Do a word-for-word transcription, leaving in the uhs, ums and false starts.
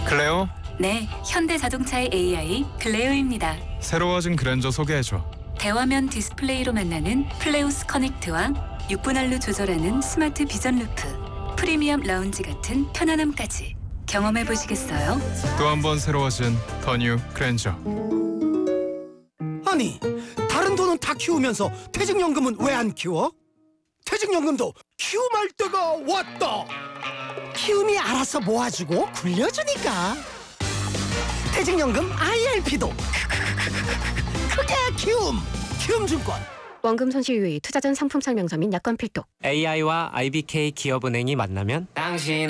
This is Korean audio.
클레오? 네, 현대자동차의 에이아이 클레오입니다. 새로워진 그랜저 소개해줘. 대화면 디스플레이로 만나는 플레우스 커넥트와 육 분할로 조절하는 스마트 비전 루프, 프리미엄 라운지 같은 편안함까지 경험해 보시겠어요? 또 한 번 새로워진 더 뉴 그랜저. 아니, 다른 돈은 다 키우면서 퇴직연금은 왜 안 키워? 퇴직연금도 키움할 때가 왔다. 키움이 알아서 모아주고 굴려주니까. 퇴직연금 아이알피도 크게 키움. 키움증권. 원금 손실 유의, 투자 전 상품 설명서 및 약관 필독. 에이아이와 아이비케이 기업은행이 만나면 당신